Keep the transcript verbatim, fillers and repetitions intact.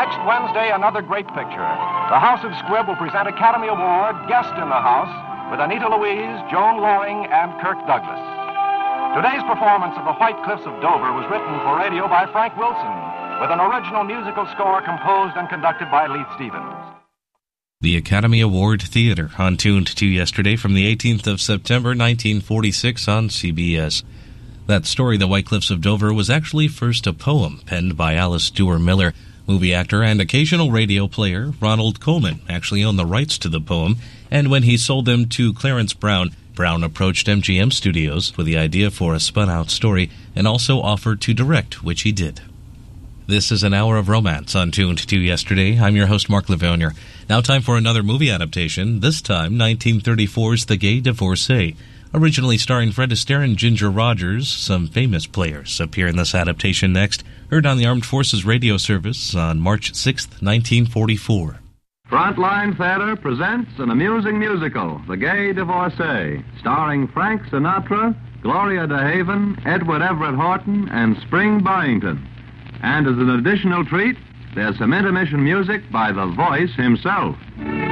Next Wednesday, another great picture. The House of Squibb will present Academy Award Guest in the House with Anita Louise, Joan Loring, and Kirk Douglas. Today's performance of The White Cliffs of Dover was written for radio by Frank Wilson, with an original musical score composed and conducted by Leith Stevens. The Academy Award Theater on Tuned to Yesterday from the eighteenth of September, nineteen forty-six on C B S. That story, The White Cliffs of Dover, was actually first a poem penned by Alice Duer Miller. Movie actor and occasional radio player Ronald Colman actually owned the rights to the poem, and when he sold them to Clarence Brown, Brown approached M G M Studios with the idea for a spun-out story and also offered to direct, which he did. This is an hour of romance on Tuned to Yesterday. I'm your host, Mark Livonier. Now time for another movie adaptation, this time nineteen thirty-four's The Gay Divorcee. Originally starring Fred Astaire and Ginger Rogers, some famous players appear in this adaptation next, heard on the Armed Forces Radio Service on March sixth, nineteen forty-four. Frontline Theater presents an amusing musical, The Gay Divorcee, starring Frank Sinatra, Gloria DeHaven, Edward Everett Horton, and Spring Byington. And as an additional treat, there's some intermission music by The Voice himself.